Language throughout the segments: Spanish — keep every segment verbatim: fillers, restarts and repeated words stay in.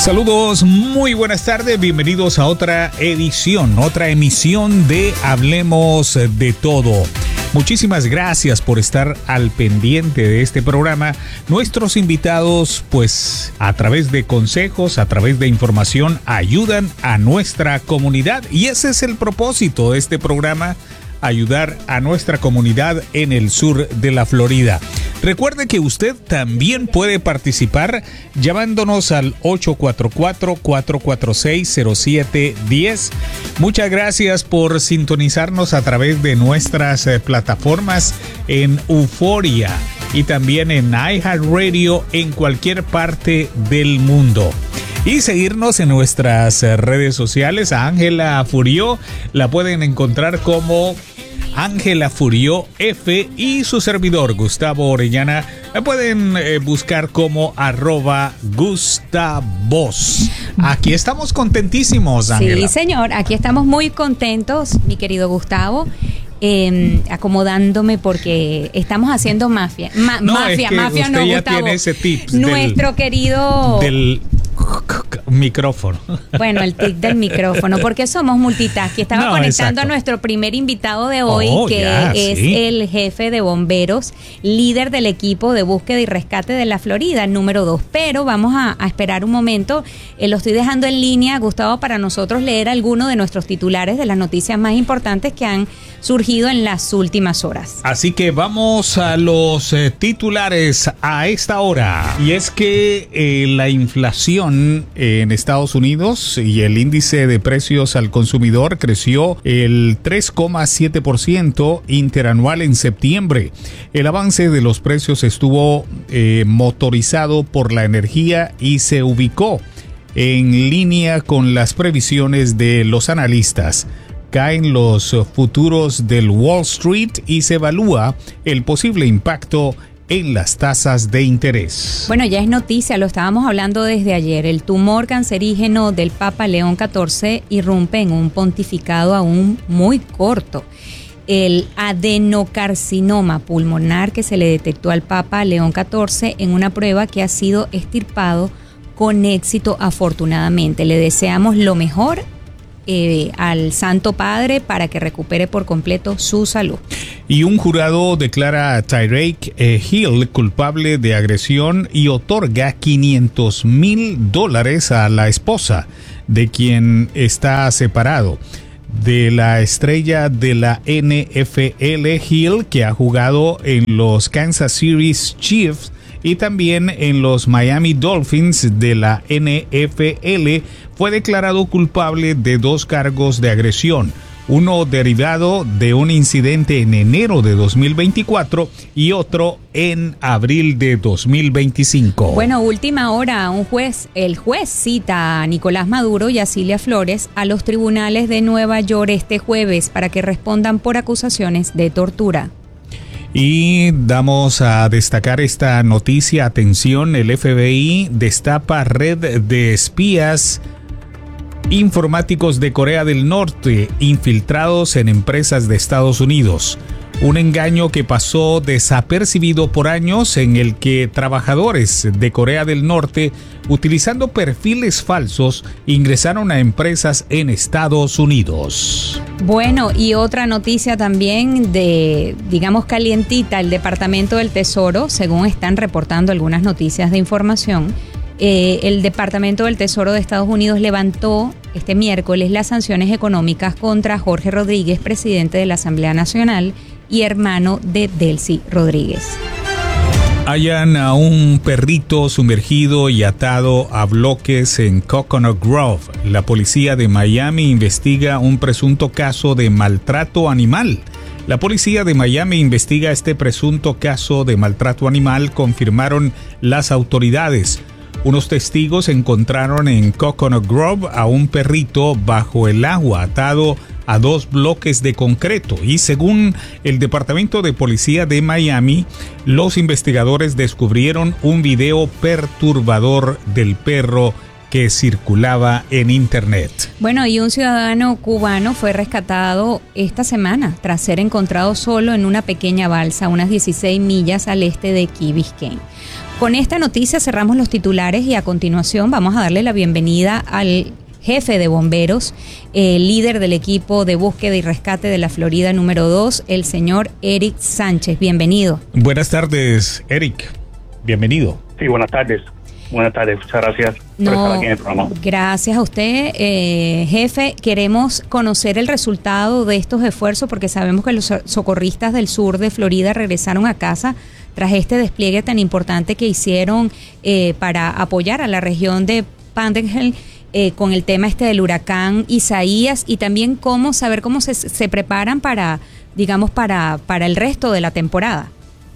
Saludos, muy buenas tardes, bienvenidos a otra edición, otra emisión de Hablemos de Todo. Muchísimas gracias por estar al pendiente de este programa. Nuestros invitados, pues, a través de consejos, a través de información, ayudan a nuestra comunidad. Y ese es el propósito de este programa, ayudar a nuestra comunidad en el sur de la Florida. Recuerde que usted también puede participar llamándonos al ocho cuatro cuatro, cuatro cuatro seis, cero siete uno cero. Muchas gracias por sintonizarnos a través de nuestras eh, plataformas en Euforia y también en iHeartRadio en cualquier parte del mundo. Y seguirnos en nuestras redes sociales. A Ángela Furió la pueden encontrar como Ángela Furió F y su servidor Gustavo Orellana me pueden eh, buscar como arroba Gustavos. Aquí estamos contentísimos, Ángela. Sí, señor, aquí estamos muy contentos, mi querido Gustavo. Eh, acomodándome porque estamos haciendo mafia. Ma- no, mafia, es que mafia usted no, ya Gustavo. Tiene ese tip Nuestro del, querido del micrófono. Bueno, el tic del micrófono, porque somos multitask. Estaba No, conectando exacto. a nuestro primer invitado de hoy, Oh, que ya, es sí. el jefe de bomberos, líder del equipo de búsqueda y rescate de la Florida, el número dos. Pero vamos a, a esperar un momento. Eh, lo estoy dejando en línea, Gustavo, para nosotros leer algunos de nuestros titulares de las noticias más importantes que han surgido en las últimas horas. Así que vamos a los eh, titulares a esta hora. Y es que eh, la inflación en Estados Unidos y el índice de precios al consumidor creció el tres coma siete por ciento interanual en septiembre. El avance de los precios estuvo eh, motorizado por la energía y se ubicó en línea con las previsiones de los analistas. Caen los futuros del Wall Street y se evalúa el posible impacto en las tasas de interés. Bueno, ya es noticia, lo estábamos hablando desde ayer. El tumor cancerígeno del Papa León catorce irrumpe en un pontificado aún muy corto. El adenocarcinoma pulmonar que se le detectó al Papa León catorce en una prueba que ha sido extirpado con éxito, afortunadamente. Le deseamos lo mejor Eh, al Santo Padre para que recupere por completo su salud. Y un jurado declara a Tyreek eh, Hill culpable de agresión y otorga quinientos mil dólares a la esposa de quien está separado. De la estrella de la N F L, Hill, que ha jugado en los Kansas City Chiefs y también en los Miami Dolphins de la N F L, fue declarado culpable de dos cargos de agresión, uno derivado de un incidente en enero de dos mil veinticuatro y otro en abril de dos mil veinticinco. Bueno, última hora, un juez, el juez cita a Nicolás Maduro y a Cilia Flores a los tribunales de Nueva York este jueves para que respondan por acusaciones de tortura. Y damos a destacar esta noticia. Atención, el F B I destapa red de espías informáticos de Corea del Norte infiltrados en empresas de Estados Unidos. Un engaño que pasó desapercibido por años, en el que trabajadores de Corea del Norte, utilizando perfiles falsos, ingresaron a empresas en Estados Unidos. Bueno, y otra noticia también de, digamos, calientita, el Departamento del Tesoro, según están reportando algunas noticias de información, eh, el Departamento del Tesoro de Estados Unidos levantó este miércoles las sanciones económicas contra Jorge Rodríguez, presidente de la Asamblea Nacional y hermano de Delcy Rodríguez. Hallan a un perrito sumergido y atado a bloques en Coconut Grove. La policía de Miami investiga un presunto caso de maltrato animal. La policía de Miami investiga este presunto caso de maltrato animal, confirmaron las autoridades. Unos testigos encontraron en Coconut Grove a un perrito bajo el agua atado a dos bloques de concreto y, según el Departamento de Policía de Miami, los investigadores descubrieron un video perturbador del perro que circulaba en internet. Bueno, y un ciudadano cubano fue rescatado esta semana tras ser encontrado solo en una pequeña balsa a unas dieciséis millas al este de Key Biscayne. Con esta noticia cerramos los titulares y a continuación vamos a darle la bienvenida al jefe de bomberos, eh, líder del equipo de búsqueda y rescate de la Florida número dos, el señor Eric Sánchez. Bienvenido. Buenas tardes, Eric. Bienvenido. Sí, buenas tardes. Buenas tardes, muchas gracias no, por estar aquí en el programa. Gracias a usted, eh, jefe. Queremos conocer el resultado de estos esfuerzos porque sabemos que los socorristas del sur de Florida regresaron a casa tras este despliegue tan importante que hicieron eh, para apoyar a la región de Panhandle eh, con el tema este del huracán Isaías, y también cómo saber cómo se, se preparan para, digamos, para, para el resto de la temporada.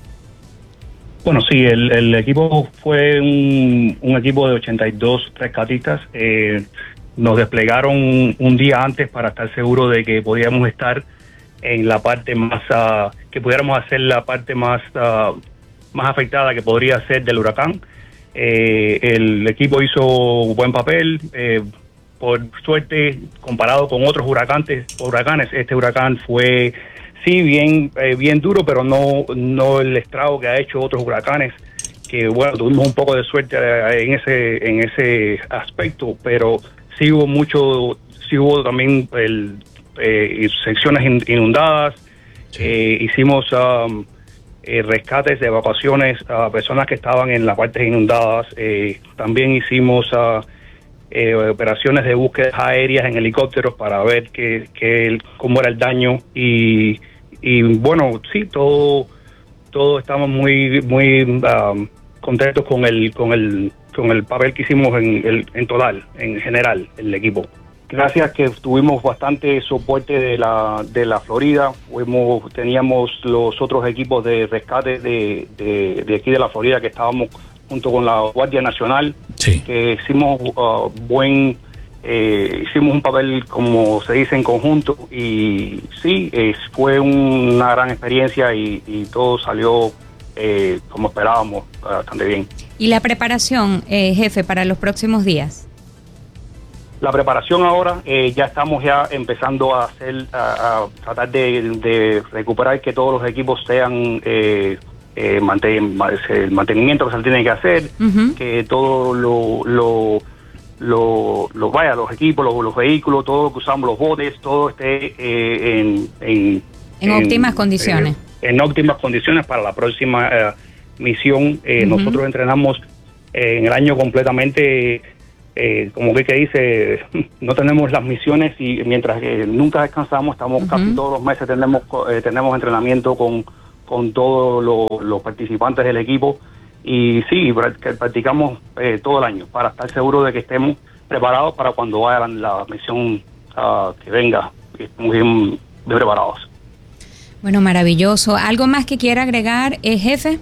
Bueno, sí, el, el equipo fue un, un equipo de ochenta y dos rescatistas. Eh, nos desplegaron un, un día antes para estar seguros de que podíamos estar en la parte más, uh, que pudiéramos hacer la parte más, uh, más afectada que podría ser del huracán. Eh, el equipo hizo buen papel. Eh, por suerte, comparado con otros huracanes, huracanes, este huracán fue sí bien eh, bien duro, pero no no el estrago que ha hecho otros huracanes, que bueno, tuvimos un poco de suerte en ese en ese aspecto, pero sí hubo mucho, sí hubo también el, eh, secciones inundadas. Sí. Eh, hicimos um, eh, rescates de evacuaciones a personas que estaban en las partes inundadas. Eh, también hicimos uh, eh, operaciones de búsquedas aéreas en helicópteros para ver que, que cómo era el daño, y y bueno, sí, todo todo estamos muy muy um, contentos con el con el con el papel que hicimos en el en total, en general, el equipo. Gracias que tuvimos bastante soporte de la de la Florida. Fuimos, teníamos los otros equipos de rescate de, de, de aquí de la Florida que estábamos junto con la Guardia Nacional, sí. que hicimos uh, buen, eh, hicimos un papel, como se dice, en conjunto, y sí, eh, fue una gran experiencia y, y todo salió eh, como esperábamos, bastante bien. ¿Y la preparación, eh, jefe, para los próximos días? La preparación ahora, eh, ya estamos ya empezando a hacer, a, a tratar de, de recuperar que todos los equipos sean, eh, eh, manten, el mantenimiento que se tiene que hacer, uh-huh. que todo lo, lo, lo, lo vaya, los equipos, los, los vehículos, todo lo que usamos, los botes, todo esté eh, en, en, en óptimas condiciones. Eh, en óptimas condiciones para la próxima eh, misión. Eh, uh-huh. Nosotros entrenamos eh, en el año completamente. Eh, como que, que dice, no tenemos las misiones y mientras que nunca descansamos, estamos uh-huh. casi todos los meses tenemos eh, tenemos entrenamiento con, con todos lo, los participantes del equipo, y sí, practicamos eh, todo el año para estar seguros de que estemos preparados para cuando vaya la, la misión uh, que venga, que estemos bien, bien preparados. Bueno, maravilloso. ¿Algo más que quiera agregar, eh, jefe?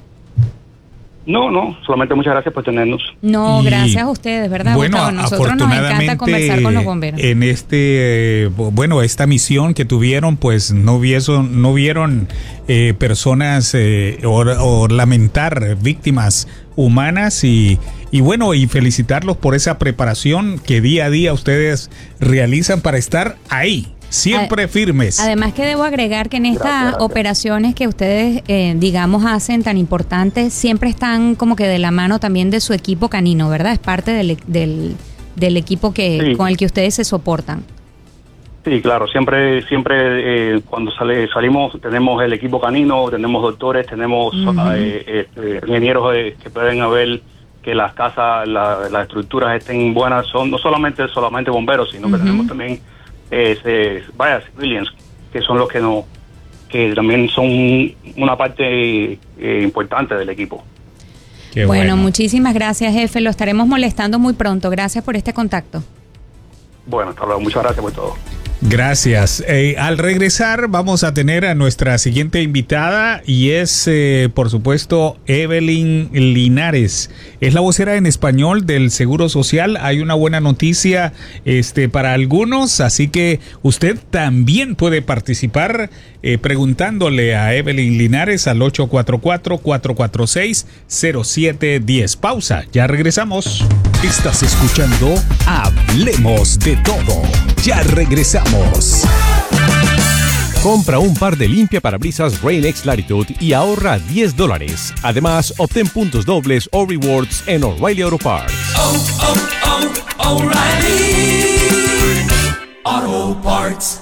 No, no, solamente muchas gracias por tenernos. No, gracias a ustedes, ¿verdad, bueno, Gustavo? Nosotros nos encanta conversar con los bomberos. En este, eh, bueno, esta misión que tuvieron, pues no vieron, no vieron eh, personas eh, o, o lamentar víctimas humanas, y, y bueno, y felicitarlos por esa preparación que día a día ustedes realizan para estar ahí. Siempre firmes. Además que debo agregar que en estas gracias, gracias. operaciones que ustedes, eh, digamos, hacen tan importantes, siempre están como que de la mano también de su equipo canino, ¿verdad? Es parte del, del, del equipo que sí. con el que ustedes se soportan. Sí, claro, siempre siempre eh, cuando sale, salimos tenemos el equipo canino, tenemos doctores, tenemos uh-huh. eh, eh, ingenieros eh, que pueden ver que las casas, la, las estructuras estén buenas. Son no solamente solamente bomberos, sino uh-huh. que tenemos también Eh, eh, vaya, civilians, que son los que no, que también son una parte eh, importante del equipo. Qué bueno, bueno, muchísimas gracias, jefe. Lo estaremos molestando muy pronto. Gracias por este contacto. Bueno, hasta luego. Muchas gracias por todo. Gracias. Eh, al regresar vamos a tener a nuestra siguiente invitada, y es, eh, por supuesto, Evelyn Linares. Es la vocera en español del Seguro Social. Hay una buena noticia este, para algunos, así que usted también puede participar eh, preguntándole a Evelyn Linares al ocho cuatro cuatro, cuatro cuatro seis, cero siete uno cero. Pausa, ya regresamos. Estás escuchando Hablemos de Todo. Ya regresamos. Compra un par de limpiaparabrisas Rain-X Latitude y ahorra diez dólares. Además, obtén puntos dobles o rewards en O'Reilly Auto Parts. Oh, oh, oh, O'Reilly Auto Parts.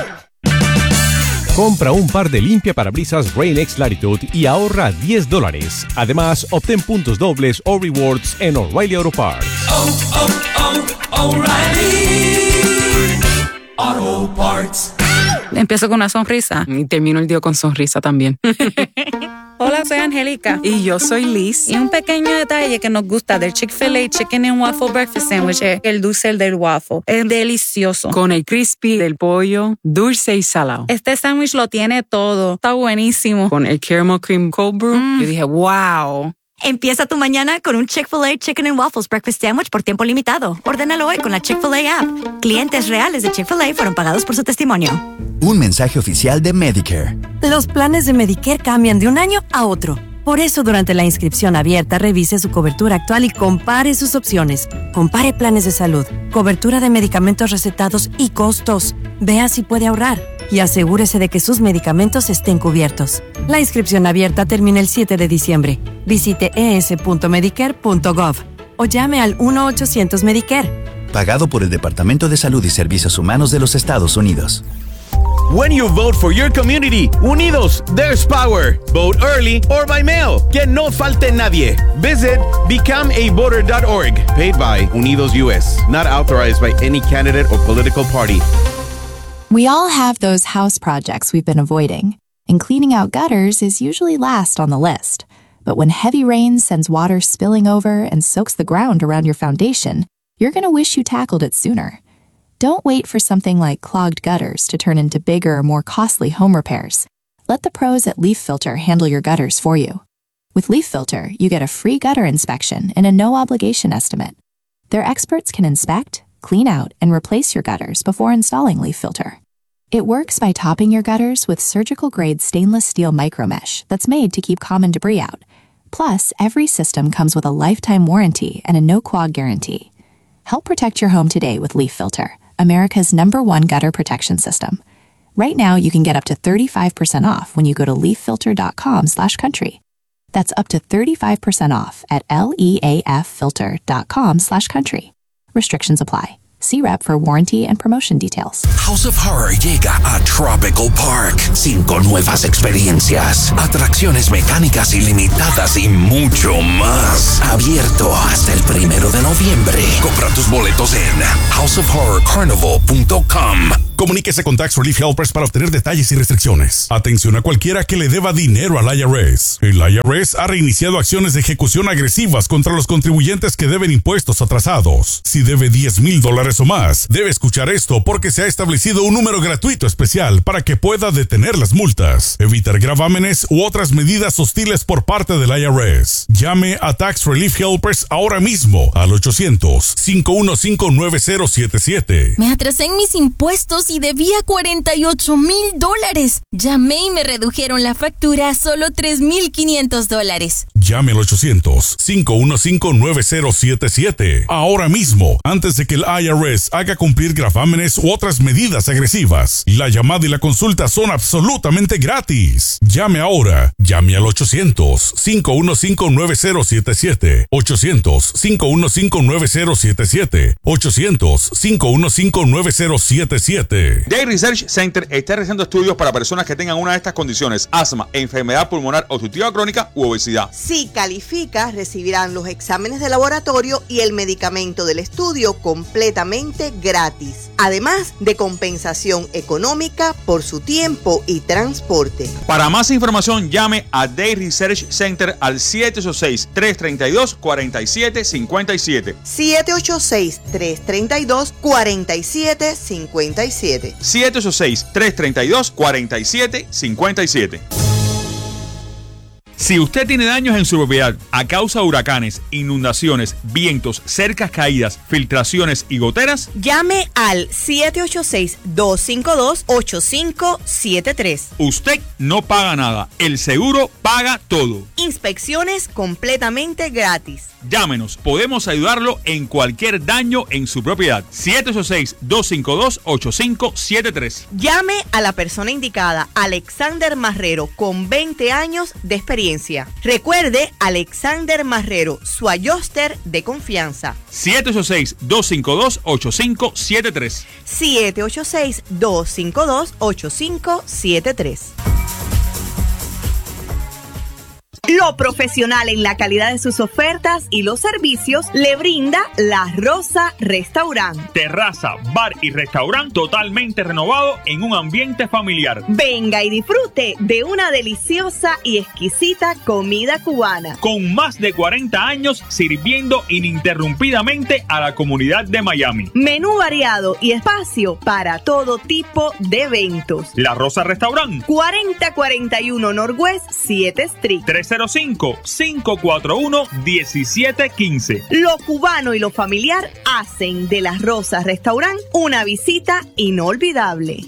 Compra un par de limpiaparabrisas Rain-X Latitude y ahorra diez dólares. Además, obtén puntos dobles o rewards en O'Reilly Auto Parts. Oh, oh, oh, O'Reilly Auto Parts. Empiezo con una sonrisa y termino el día con sonrisa también. Hola, soy Angélica. Y yo soy Liz. Y un pequeño detalle que nos gusta del Chick-fil-A Chicken and Waffle Breakfast Sandwich es el dulce del waffle. Es delicioso. Con el crispy del pollo, dulce y salado. Este sándwich lo tiene todo. Está buenísimo. Con el caramel cream cold brew, mm. yo dije, wow. Empieza tu mañana con un Chick-fil-A Chicken and Waffles Breakfast Sandwich por tiempo limitado. Ordénalo hoy con la Chick-fil-A App. Clientes reales de Chick-fil-A fueron pagados por su testimonio. Un mensaje oficial de Medicare. Los planes de Medicare cambian de un año a otro. Por eso, durante la inscripción abierta, revise su cobertura actual y compare sus opciones. Compare planes de salud, cobertura de medicamentos recetados y costos. Vea si puede ahorrar y asegúrese de que sus medicamentos estén cubiertos. La inscripción abierta termina el siete de diciembre. Visite e s punto medicare punto gov o llame al uno ochocientos Medicare. Pagado por el Departamento de Salud y Servicios Humanos de los Estados Unidos. When you vote for your community, Unidos, there's power. Vote early or by mail. Que no falte nadie. Visit become a voter dot org. Paid by Unidos U S. Not authorized by any candidate or political party. We all have those house projects we've been avoiding, and cleaning out gutters is usually last on the list. But when heavy rain sends water spilling over and soaks the ground around your foundation, you're going to wish you tackled it sooner. Don't wait for something like clogged gutters to turn into bigger, more costly home repairs. Let the pros at Leaf Filter handle your gutters for you. With Leaf Filter, you get a free gutter inspection and a no-obligation estimate. Their experts can inspect, clean out, and replace your gutters before installing Leaf Filter. It works by topping your gutters with surgical-grade stainless steel micromesh that's made to keep common debris out. Plus, every system comes with a lifetime warranty and a no-quag guarantee. Help protect your home today with Leaf Filter, America's number one gutter protection system. Right now, you can get up to thirty-five percent off when you go to leaf filter dot com slash country. That's up to thirty-five percent off at leaf filter dot com slash country. Restrictions apply. See rep for warranty and promotion details. House of Horror llega a Tropical Park. Cinco nuevas experiencias, atracciones mecánicas ilimitadas y mucho más. Abierto hasta el primero de noviembre. Compra tus boletos en house of horror carnival punto com. Comuníquese con Tax Relief Helpers para obtener detalles y restricciones. Atención a cualquiera que le deba dinero al I R S. El I R S ha reiniciado acciones de ejecución agresivas contra los contribuyentes que deben impuestos atrasados. Si debe diez mil dólares o más, debe escuchar esto porque se ha establecido un número gratuito especial para que pueda detener las multas, evitar gravámenes u otras medidas hostiles por parte del I R S. Llame a Tax Relief Helpers ahora mismo al ochocientos, cinco uno cinco, nueve cero siete siete. Me atrasé en mis impuestos y debía cuarenta y ocho mil dólares. Llamé y me redujeron la factura a solo tres mil quinientos dólares. Llame al ochocientos, cinco uno cinco, nueve cero siete siete. Ahora mismo, antes de que el I R S haga cumplir gravámenes u otras medidas agresivas. La llamada y la consulta son absolutamente gratis. Llame ahora. Llame al ochocientos, cinco uno cinco, nueve cero siete siete. ochocientos, cinco uno cinco, nueve cero siete siete. ochocientos, cinco uno cinco, nueve cero siete siete. Day Research Center está realizando estudios para personas que tengan una de estas condiciones: asma, enfermedad pulmonar obstructiva crónica u obesidad. Si califica, recibirán los exámenes de laboratorio y el medicamento del estudio completamente gratis, además de compensación económica por su tiempo y transporte. Para más información, llame a Day Research Center al siete ocho seis, tres tres dos, cuatro siete cinco siete. siete ocho seis, tres tres dos, cuatro siete cinco siete. siete ocho seis, tres tres dos, cuatro siete cinco siete. Si usted tiene daños en su propiedad a causa de huracanes, inundaciones, vientos, cercas caídas, filtraciones y goteras, llame al siete ocho seis, dos cinco dos, ocho cinco siete tres. Usted no paga nada, el seguro paga todo. Inspecciones completamente gratis. Llámenos, podemos ayudarlo en cualquier daño en su propiedad. siete ocho seis, dos cinco dos, ocho cinco siete tres. Llame a la persona indicada, Alexander Marrero, con veinte años de experiencia. Recuerde, Alexander Marrero, su adjuster de confianza. siete ocho seis, dos cinco dos, ocho cinco siete tres. siete ocho seis, dos cinco dos, ocho cinco siete tres. Lo profesional en la calidad de sus ofertas y los servicios le brinda La Rosa Restaurant. Terraza, bar y restaurante totalmente renovado en un ambiente familiar. Venga y disfrute de una deliciosa y exquisita comida cubana. Con más de cuarenta años sirviendo ininterrumpidamente a la comunidad de Miami. Menú variado y espacio para todo tipo de eventos. La Rosa Restaurant. cuarenta cuarenta y uno Northwest siete Street. tres cero cinco, cinco cuatro uno, uno siete uno cinco. Lo cubano y lo familiar hacen de La Rosa Restaurant una visita inolvidable.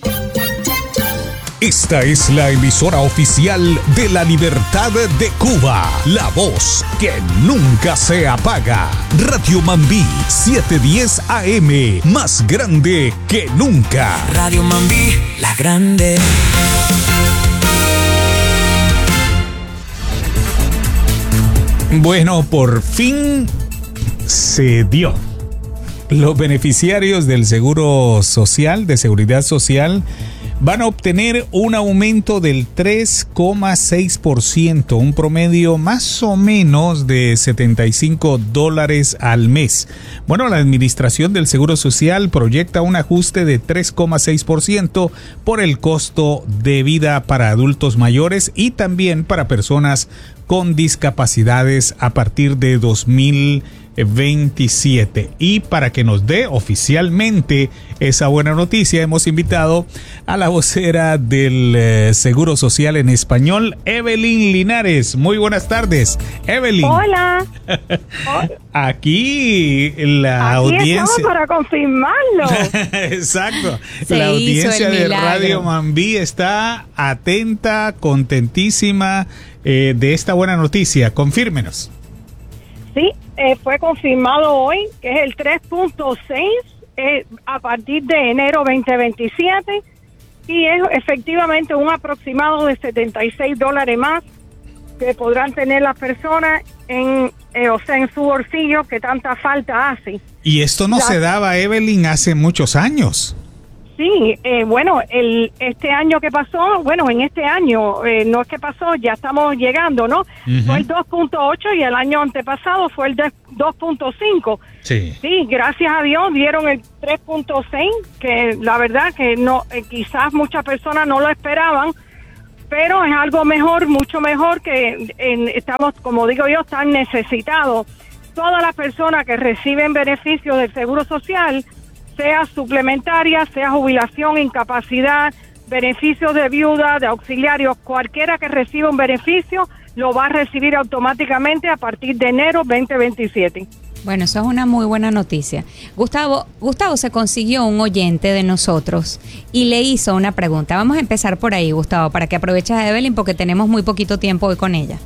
Esta es la emisora oficial de la Libertad de Cuba, la voz que nunca se apaga. Radio Mambí setecientos diez A M, más grande que nunca. Radio Mambí, la grande. Bueno, por fin se dio. Los beneficiarios del Seguro Social, de Seguridad Social, van a obtener un aumento del tres coma seis por ciento, un promedio más o menos de setenta y cinco dólares al mes. Bueno, la Administración del Seguro Social proyecta un ajuste de tres coma seis por ciento por el costo de vida para adultos mayores y también para personas con discapacidades a partir de dos mil veintisiete. Y para que nos dé oficialmente esa buena noticia, hemos invitado a la vocera del eh, Seguro Social en español, Evelyn Linares. Muy buenas tardes, Evelyn. Hola. Aquí la Aquí audiencia estamos para confirmarlo. Exacto. Se la hizo audiencia el de milagro. Radio Mambí está atenta, contentísima eh, de esta buena noticia. Confírmenos. Sí, eh, fue confirmado hoy que es el tres punto seis eh, a partir de enero veinte veintisiete y es efectivamente un aproximado de setenta y seis dólares más que podrán tener las personas en, eh, o sea, en su bolsillo, que tanta falta hace. Y esto no La- se daba, Evelyn, hace muchos años. Sí, eh, bueno, el este año que pasó, bueno, en este año, eh, no es que pasó, ya estamos llegando, ¿no? Ujú. Fue el dos punto ocho y el año antepasado fue el de dos punto cinco. Sí. Sí, gracias a Dios dieron el tres punto seis, que la verdad que no, eh, quizás muchas personas no lo esperaban, pero es algo mejor, mucho mejor que en- estamos, como digo yo, tan necesitados. Todas las personas que reciben beneficios del Seguro Social, sea suplementaria, sea jubilación, incapacidad, beneficios de viuda, de auxiliarios, cualquiera que reciba un beneficio, lo va a recibir automáticamente a partir de enero veinte veintisiete. Bueno, eso es una muy buena noticia. Gustavo, Gustavo se consiguió un oyente de nosotros y le hizo una pregunta. Vamos a empezar por ahí, Gustavo, para que aproveches a Evelyn porque tenemos muy poquito tiempo hoy con ella.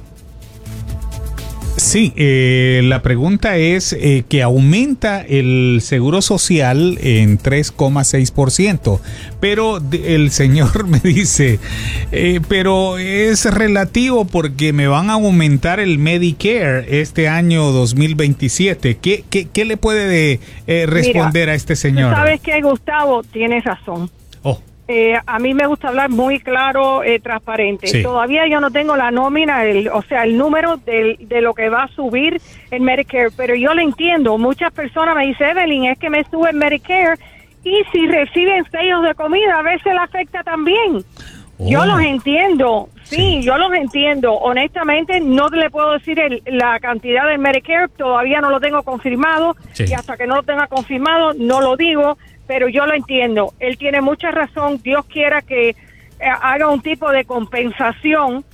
Sí, eh, la pregunta es eh, que aumenta el seguro social en tres coma seis por ciento, pero de- el señor me dice, eh, pero es relativo porque me van a aumentar el Medicare este año dos mil veintisiete. ¿Qué, qué, qué le puede de, eh, responder Mira, a este tú señor? ¿Sabes qué, Gustavo? Tienes razón. Oh. Eh, a mí me gusta hablar muy claro, eh, transparente. Sí. Todavía yo no tengo la nómina, el, o sea, el número del, de lo que va a subir el Medicare, pero yo lo entiendo. Muchas personas me dicen, Evelyn, es que me sube el Medicare y si reciben sellos de comida a veces le afecta también. Yo Oh. los entiendo, sí, yo los entiendo. Honestamente, no le puedo decir el- la cantidad del Medicare, todavía no lo tengo confirmado, Sí. y hasta que no lo tenga confirmado, no lo digo, pero yo lo entiendo. Él tiene mucha razón, Dios quiera que eh, haga un tipo de compensación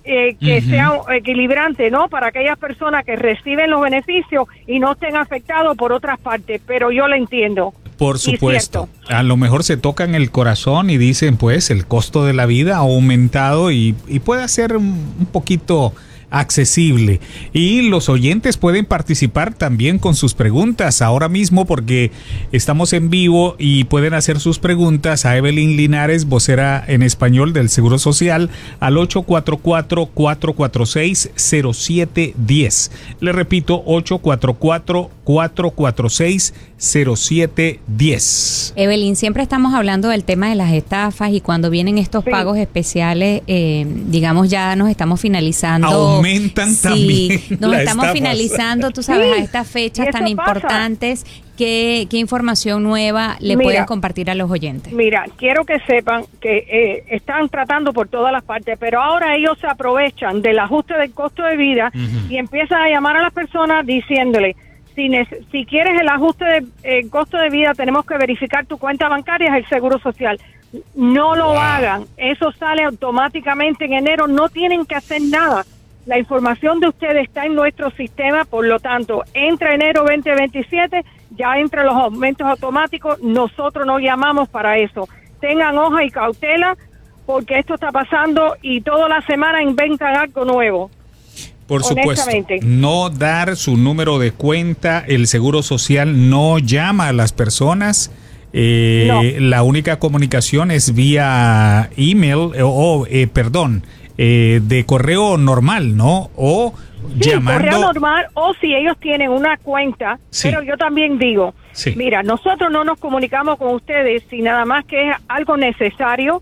eh, que Ujú. sea equilibrante, ¿no? Para aquellas personas que reciben los beneficios y no estén afectados por otras partes, pero yo lo entiendo. Por Y supuesto. cierto. A lo mejor se tocan el corazón y dicen, pues, el costo de la vida ha aumentado y, y puede ser un, un poquito accesible. Y los oyentes pueden participar también con sus preguntas ahora mismo porque estamos en vivo y pueden hacer sus preguntas a Evelyn Linares, vocera en español del Seguro Social, al ocho cuatro cuatro, cuatro cuatro seis, cero siete uno cero. Le repito, ocho cuatro cuatro, cuatro cuatro seis, cero siete uno cero. Evelyn, siempre estamos hablando del tema de las estafas y cuando vienen estos Sí. pagos especiales, eh, digamos ya nos estamos finalizando. Aumentan sí, también nos las estamos estafas. finalizando, tú sabes, Sí, a estas y fechas eso tan pasa. importantes. ¿Qué, qué información nueva le Mira. pueden compartir a los oyentes? Mira, quiero que sepan que eh, están tratando por todas las partes, pero ahora ellos se aprovechan del ajuste del costo de vida Ujú. y empiezan a llamar a las personas diciéndole, si, nece- si quieres el ajuste del de, costo de vida, tenemos que verificar tu cuenta bancaria, es el Seguro Social. No lo hagan, eso sale automáticamente en enero, no tienen que hacer nada. La información de ustedes está en nuestro sistema, por lo tanto, entra enero veinte veintisiete, ya entre los aumentos automáticos, nosotros no llamamos para eso. Tengan hoja y cautela, porque esto está pasando y toda la semana inventan algo nuevo. Por supuesto, Honestamente. no dar su número de cuenta, el Seguro Social no llama a las personas, eh, No. la única comunicación es vía email eh, o, eh, perdón, eh, de correo normal, ¿no? O Sí, llamando... correo normal o si ellos tienen una cuenta, Sí. pero yo también digo, Sí. mira, nosotros no nos comunicamos con ustedes si nada más que es algo necesario,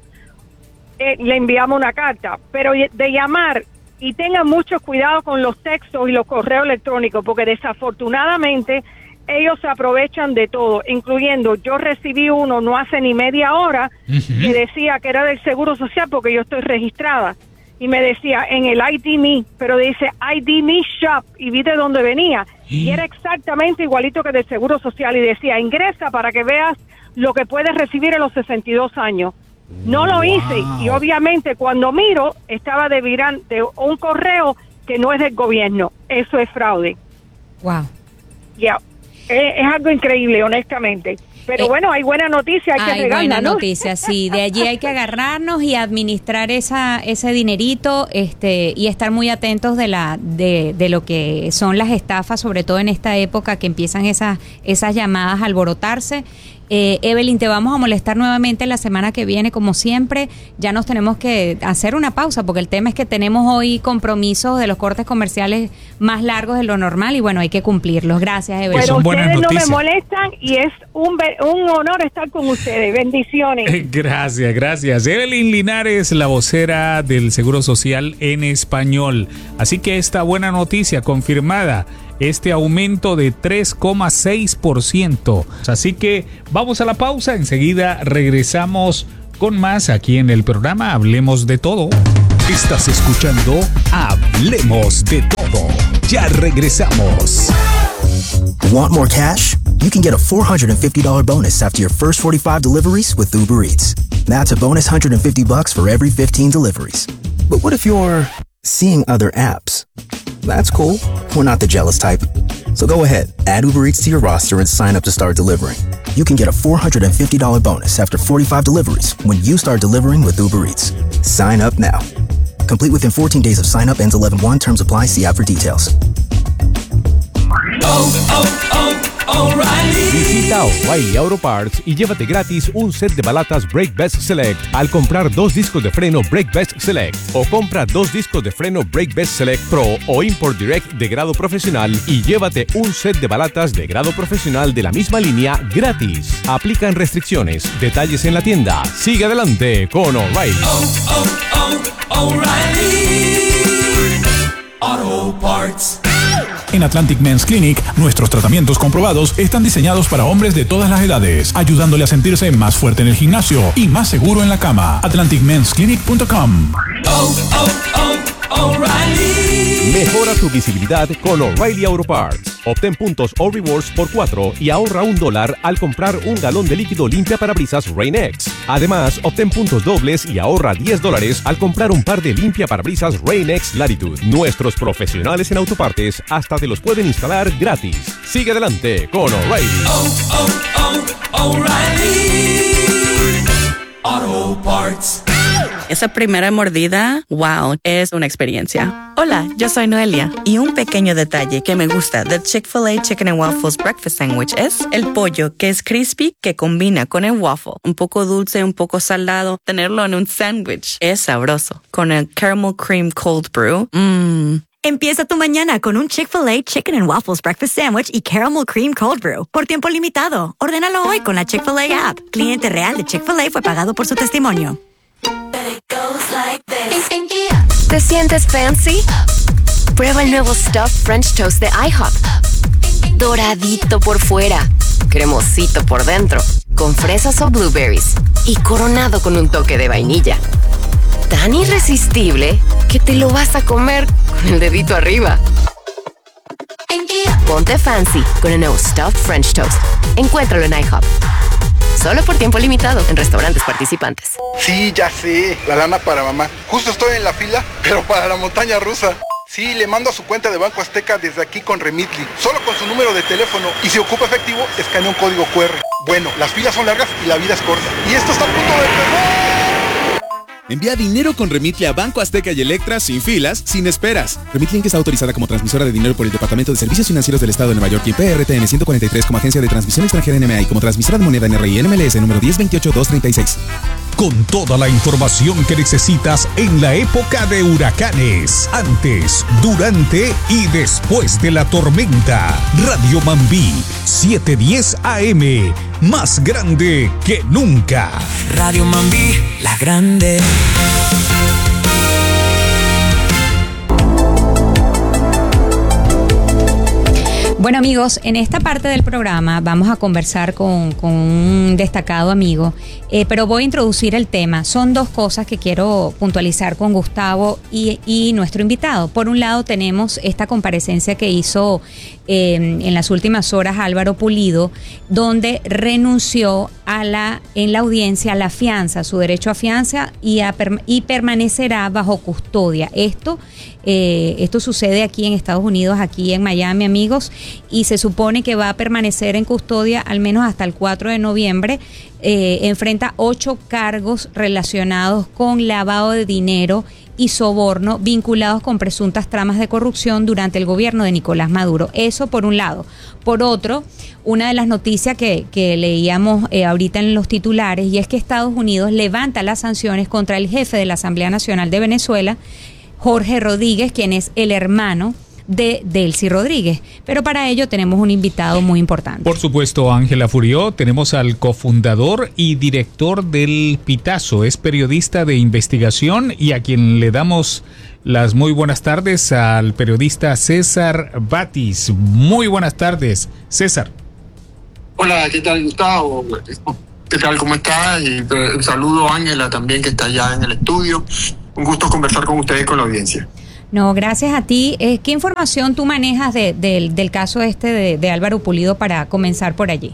eh, le enviamos una carta, pero de llamar y tengan mucho cuidado con los textos y los correos electrónicos, porque desafortunadamente ellos se aprovechan de todo, incluyendo, yo recibí uno no hace ni media hora Ujú. que decía que era del Seguro Social porque yo estoy registrada. Y me decía en el I D Me, pero dice I D Me Shop y vi de dónde venía. Y era exactamente igualito que del Seguro Social y decía ingresa para que veas lo que puedes recibir a los sesenta y dos años. No lo hice y obviamente cuando miro estaba de, viran, de un correo que no es del gobierno. Eso es fraude. Wow. Ya, es, es algo increíble, honestamente. Pero Eh, bueno, hay buena noticia, hay que Hay regarla, buena ¿no? noticia, sí. De allí hay que agarrarnos y administrar esa ese dinerito, este, y estar muy atentos de la de, de lo que son las estafas, sobre todo en esta época que empiezan esas esas llamadas a alborotarse. Eh, Evelyn, te vamos a molestar nuevamente la semana que viene, como siempre. Ya nos tenemos que hacer una pausa porque el tema es que tenemos hoy compromisos de los cortes comerciales más largos de lo normal y bueno, hay que cumplirlos. Gracias, Evelyn. Pero ustedes no me molestan y es un, be- un honor estar con ustedes. Bendiciones. Gracias, gracias. Evelyn Linares, la vocera del Seguro Social en español. Así que esta buena noticia confirmada, este aumento de tres coma seis por ciento. Así que vamos a la pausa, enseguida regresamos con más aquí en el programa Hablemos de Todo. Estás escuchando Hablemos de Todo. Ya regresamos. Want more cash? You can get a four hundred fifty dollars bonus after your first forty-five deliveries with Uber Eats. That's a bonus one hundred fifty bucks for every fifteen deliveries. But what if you're seeing other apps? That's cool. We're not the jealous type. So go ahead, add Uber Eats to your roster and sign up to start delivering. You can get a four hundred fifty dollars bonus after forty-five deliveries when you start delivering with Uber Eats. Sign up now. Complete within fourteen days of sign up, ends eleven one. Terms apply. See app for details. Oh, oh, oh, O'Reilly. Visita O'Reilly Auto Parts y llévate gratis un set de balatas Brake Best Select al comprar dos discos de freno Brake Best Select o compra dos discos de freno Brake Best Select Pro o Import Direct de grado profesional y llévate un set de balatas de grado profesional de la misma línea gratis. Aplican restricciones. Detalles en la tienda. Sigue adelante con O'Reilly. Oh, oh, O'Reilly Auto Parts. En Atlantic Men's Clinic, nuestros tratamientos comprobados están diseñados para hombres de todas las edades, ayudándole a sentirse más fuerte en el gimnasio y más seguro en la cama. atlantic mens clinic punto com. Oh, oh, oh, O'Reilly Mejora tu visibilidad con O'Reilly Auto Parts. Obtén puntos o rewards por cuatro y ahorra un dólar al comprar un galón de líquido limpia parabrisas Rain-X. Además, obtén puntos dobles y ahorra diez dólares al comprar un par de limpia parabrisas Rain-X Latitude. Nuestros profesionales en autopartes hasta te los pueden instalar gratis. Sigue adelante con O'Reilly. Oh, oh, oh, O'Reilly Auto Parts. Esa primera mordida, wow, es una experiencia. Hola, yo soy Noelia y un pequeño detalle que me gusta del Chick-fil-A Chicken and Waffles Breakfast Sandwich es el pollo, que es crispy, que combina con el waffle. Un poco dulce, un poco salado. Tenerlo en un sándwich es sabroso. Con el Caramel Cream Cold Brew, mmm. Empieza tu mañana con un Chick-fil-A Chicken and Waffles Breakfast Sandwich y Caramel Cream Cold Brew por tiempo limitado. Ordénalo hoy con la Chick-fil-A app. Cliente real de Chick-fil-A fue pagado por su testimonio. ¿Te sientes fancy? Prueba el nuevo Stuffed French Toast de IHOP. Doradito por fuera, cremosito por dentro, con fresas o blueberries y coronado con un toque de vainilla. Tan irresistible que te lo vas a comer con el dedito arriba. Ponte fancy con el nuevo Stuffed French Toast. Encuéntralo en IHOP. Solo por tiempo limitado en restaurantes participantes. Sí, ya sé, la lana para mamá. Justo estoy en la fila, pero para la montaña rusa. Sí, le mando a su cuenta de Banco Azteca desde aquí con Remitly. Solo con su número de teléfono. Y si ocupa efectivo, escanea un código cu erre. Bueno, las filas son largas y la vida es corta. Y esto está a punto de empezar. Envía dinero con Remitly a Banco Azteca y Electra sin filas, sin esperas. Remitly está autorizada como transmisora de dinero por el Departamento de Servicios Financieros del Estado de Nueva York y P R T N ciento cuarenta y tres como agencia de transmisión extranjera N M A y como transmisora de moneda N R I N M L S número diez veintiocho dos treinta y seis. Con toda la información que necesitas en la época de huracanes, antes, durante y después de la tormenta. Radio Mambí, setecientos diez A M, más grande que nunca. Radio Mambí, la grande. Bueno amigos, en esta parte del programa vamos a conversar con, con un destacado amigo, eh, pero voy a introducir el tema. Son dos cosas que quiero puntualizar con Gustavo y, y nuestro invitado. Por un lado tenemos esta comparecencia que hizo eh, en las últimas horas Álvaro Pulido, donde renunció a la, en la audiencia a la fianza, su derecho a fianza y, a, y permanecerá bajo custodia. Esto, eh, esto sucede aquí en Estados Unidos, aquí en Miami, amigos, y se supone que va a permanecer en custodia al menos hasta el cuatro de noviembre. Eh, enfrenta ocho cargos relacionados con lavado de dinero y soborno vinculados con presuntas tramas de corrupción durante el gobierno de Nicolás Maduro. Eso por un lado. Por otro, una de las noticias que, que leíamos eh, ahorita en los titulares, y es que Estados Unidos levanta las sanciones contra el jefe de la Asamblea Nacional de Venezuela, Jorge Rodríguez, quien es el hermano de Delcy Rodríguez. Pero para ello tenemos un invitado muy importante. Por supuesto, Ángela Furió, tenemos al cofundador y director del Pitazo, es periodista de investigación y a quien le damos las muy buenas tardes al periodista César Batis. Muy buenas tardes, César. Hola, ¿qué tal, Gustavo? ¿Qué tal, cómo estás? Y un saludo a Ángela también, que está allá en el estudio. Un gusto conversar con ustedes y con la audiencia. No, gracias a ti. Eh, ¿Qué información tú manejas de, de, del caso este de, de Álvaro Pulido para comenzar por allí?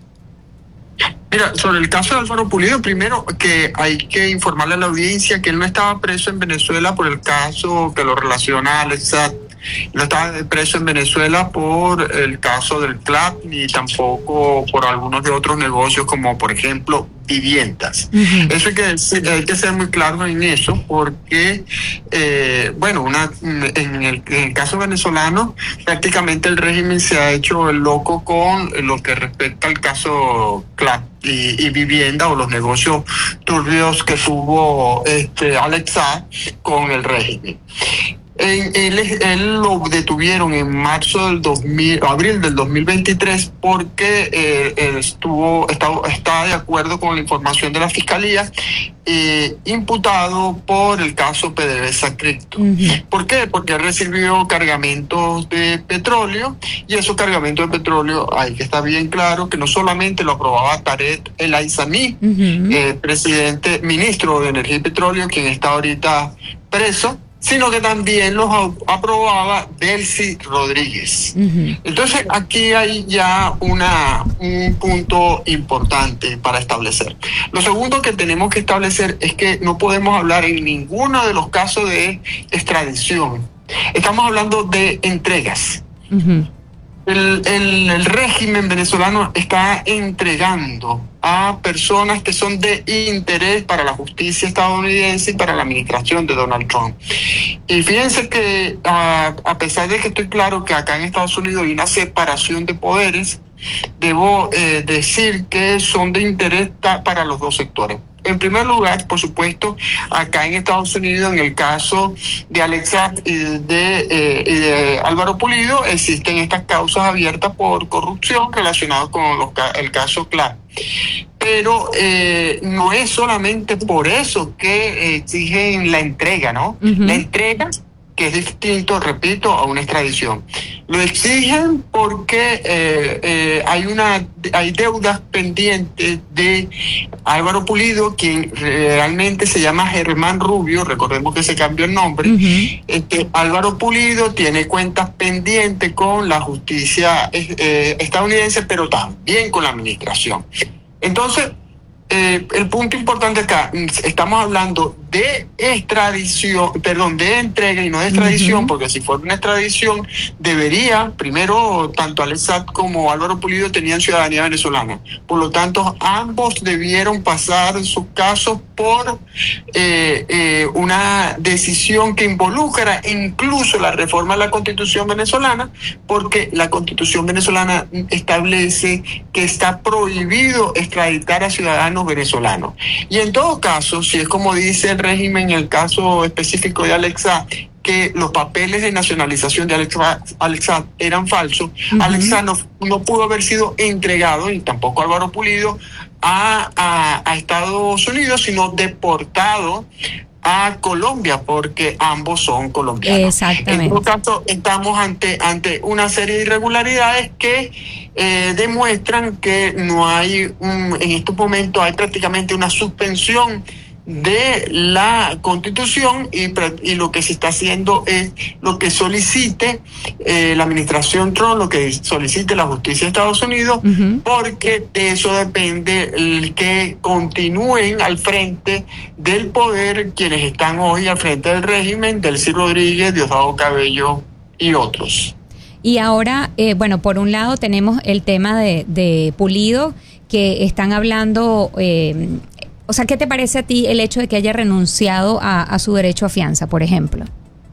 Mira, sobre el caso de Álvaro Pulido, primero que hay que informarle a la audiencia que él no estaba preso en Venezuela por el caso que lo relaciona al S A T. No estaba preso en Venezuela por el caso del C L A P ni tampoco por algunos de otros negocios como, por ejemplo, viviendas. Uh-huh. Eso hay que, hay que ser muy claro en eso porque, eh, bueno, una, en, el, en el caso venezolano prácticamente el régimen se ha hecho el loco con lo que respecta al caso C L A P y, y vivienda o los negocios turbios que tuvo este Alex Saab con el régimen. Él, él, él lo detuvieron en marzo del dos mil, abril del dos mil veintitrés porque eh, él estuvo está, está de acuerdo con la información de la fiscalía, eh, imputado por el caso P D V S A Cripto. Uh-huh. ¿Por qué? Porque él recibió cargamentos de petróleo y esos cargamentos de petróleo hay que estar bien claro que no solamente lo aprobaba Tarek El Aissami, uh-huh. eh, presidente, ministro de Energía y Petróleo, quien está ahorita preso, sino que también los aprobaba Delcy Rodríguez. Uh-huh. Entonces aquí hay ya una, un punto importante para establecer. Lo segundo que tenemos que establecer es que no podemos hablar en ninguno de los casos de extradición. Estamos hablando de entregas. Uh-huh. El, el, el régimen venezolano está entregando a personas que son de interés para la justicia estadounidense y para la administración de Donald Trump. Y fíjense que a, a pesar de que estoy claro que acá en Estados Unidos hay una separación de poderes, debo eh, decir que son de interés para los dos sectores. En primer lugar, por supuesto, acá en Estados Unidos, en el caso de Alex Saab y de, eh, y de Álvaro Pulido, existen estas causas abiertas por corrupción relacionadas con los, el caso Clark. Pero eh, no es solamente por eso que exigen la entrega, ¿no? Uh-huh. La entrega, que es distinto, repito, a una extradición. Lo exigen porque eh, eh, hay una hay deudas pendientes de Álvaro Pulido, quien realmente se llama Germán Rubio, recordemos que se cambió el nombre. Uh-huh. Este, Álvaro Pulido tiene cuentas pendientes con la justicia eh, estadounidense, pero también con la administración. Entonces, Eh, el punto importante acá, estamos hablando de extradición, perdón, de entrega y no de extradición, uh-huh. porque si fuera una extradición, debería, primero, tanto Alex Saab como Álvaro Pulido tenían ciudadanía venezolana. Por lo tanto, ambos debieron pasar sus casos por eh, eh, una decisión que involucra incluso la reforma de la Constitución venezolana, porque la Constitución venezolana establece que está prohibido extraditar a ciudadanos venezolanos. Y en todo caso, si es como dice el régimen en el caso específico de Alex Saab, que los papeles de nacionalización de Alex, Alex Saab eran falsos, uh-huh. Alex Saab no, no pudo haber sido entregado, y tampoco Álvaro Pulido, a, a, a Estados Unidos, sino deportado a Colombia, porque ambos son colombianos. Exactamente. En todo caso, estamos ante, ante una serie de irregularidades que eh, demuestran que no hay, un, en estos momentos hay prácticamente una suspensión de la Constitución y, y lo que se está haciendo es lo que solicite eh, la administración Trump, lo que solicite la justicia de Estados Unidos, uh-huh. porque de eso depende el que continúen al frente del poder quienes están hoy al frente del régimen, Delcy Rodríguez, Diosdado Cabello y otros. Y ahora, eh, bueno, por un lado tenemos el tema de, de Pulido, que están hablando... Eh, O sea, ¿qué te parece a ti el hecho de que haya renunciado a, a su derecho a fianza, por ejemplo?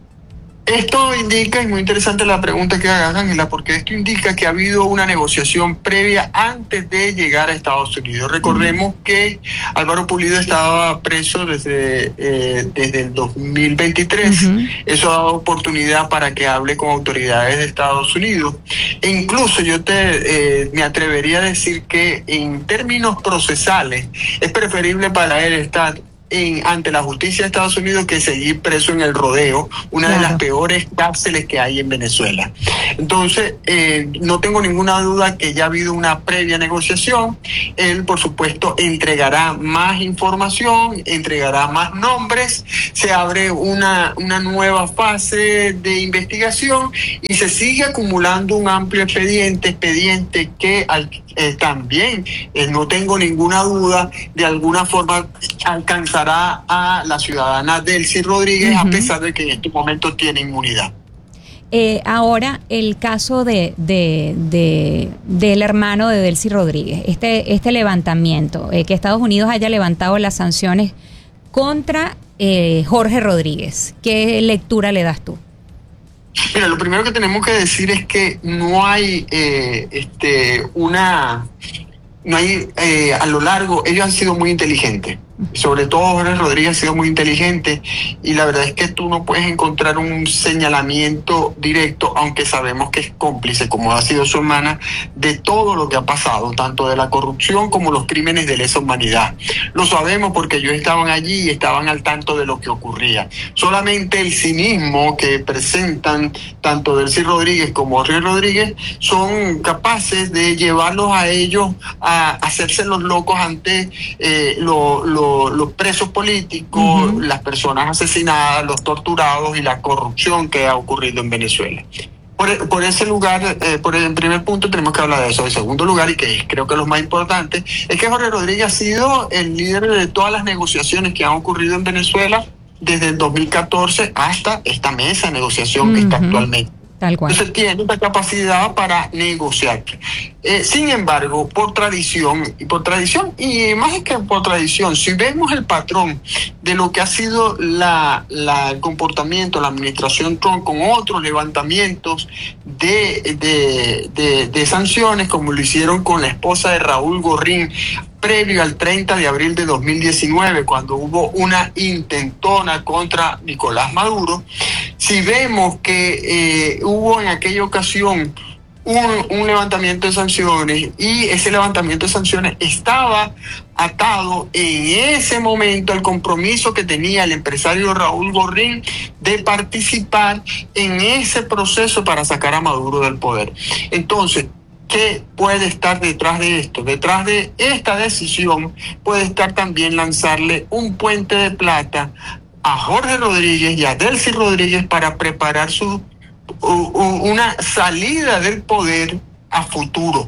Esto indica, es muy interesante la pregunta que hagas, Ángela, porque esto indica que ha habido una negociación previa antes de llegar a Estados Unidos. Recordemos uh-huh. que Álvaro Pulido estaba preso desde, eh, desde el dos mil veintitrés. Uh-huh. Eso ha dado oportunidad para que hable con autoridades de Estados Unidos. E incluso yo te eh, me atrevería a decir que en términos procesales es preferible para él estar En, ante la justicia de Estados Unidos que seguir preso en el Rodeo, una claro. de las peores cárceles que hay en Venezuela. Entonces, eh, no tengo ninguna duda que ya ha habido una previa negociación. Él, por supuesto, entregará más información, entregará más nombres, se abre una, una nueva fase de investigación y se sigue acumulando un amplio expediente, expediente que al, eh, también, eh, no tengo ninguna duda, de alguna forma alcanzará a la ciudadana Delcy Rodríguez, uh-huh. a pesar de que en estos momentos tiene inmunidad. Eh, ahora, el caso de, de, de del hermano de Delcy Rodríguez, este, este levantamiento, eh, que Estados Unidos haya levantado las sanciones contra eh, Jorge Rodríguez, ¿qué lectura le das tú? Mira, lo primero que tenemos que decir es que no hay eh, este una no hay eh, a lo largo, ellos han sido muy inteligentes. Sobre todo Jorge Rodríguez ha sido muy inteligente y la verdad es que tú no puedes encontrar un señalamiento directo, aunque sabemos que es cómplice, como ha sido su hermana, de todo lo que ha pasado, tanto de la corrupción como los crímenes de lesa humanidad. Lo sabemos porque ellos estaban allí y estaban al tanto de lo que ocurría. Solamente el cinismo que presentan tanto Delcy Rodríguez como Jorge Rodríguez son capaces de llevarlos a ellos a hacerse los locos ante eh, lo, lo lo, los presos políticos, uh-huh. las personas asesinadas, los torturados y la corrupción que ha ocurrido en Venezuela. Por, por ese lugar, eh, por el primer punto tenemos que hablar de eso. El segundo lugar, y que creo que es lo más importante, es que Jorge Rodríguez ha sido el líder de todas las negociaciones que han ocurrido en Venezuela desde el dos mil catorce hasta esta mesa de negociación uh-huh. que está actualmente. Tal cual. Entonces tiene esta capacidad para negociar. Eh, sin embargo, por tradición, y por tradición, y más que por tradición, si vemos el patrón de lo que ha sido la, la, el comportamiento de la administración Trump con otros levantamientos de, de, de, de sanciones, como lo hicieron con la esposa de Raúl Gorrín, previo al treinta de abril de dos mil diecinueve, cuando hubo una intentona contra Nicolás Maduro, si vemos que eh, hubo en aquella ocasión un, un levantamiento de sanciones, y ese levantamiento de sanciones estaba atado en ese momento al compromiso que tenía el empresario Raúl Gorrín de participar en ese proceso para sacar a Maduro del poder. Entonces, ¿qué puede estar detrás de esto? Detrás de esta decisión puede estar también lanzarle un puente de plata a Jorge Rodríguez y a Delcy Rodríguez para preparar su u, u, una salida del poder a futuro.